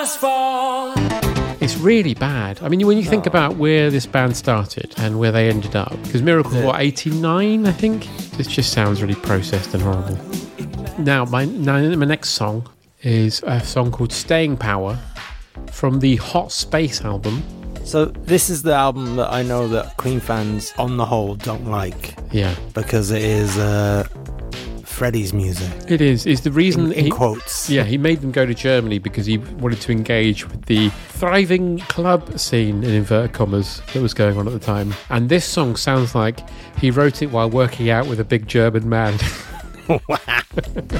It's really bad. I mean, when you think about where this band started and where they ended up, because Miracle, 89, I think? This just sounds really processed and horrible. Now, my next song is a song called Staying Power from the Hot Space album. So this is the album that I know that Queen fans, on the whole, don't like. Yeah. Because it is Freddie's music. It is. It's the reason... In quotes. Yeah, he made them go to Germany because he wanted to engage with the thriving club scene, in inverted commas, that was going on at the time. And this song sounds like he wrote it while working out with a big German man. Wow.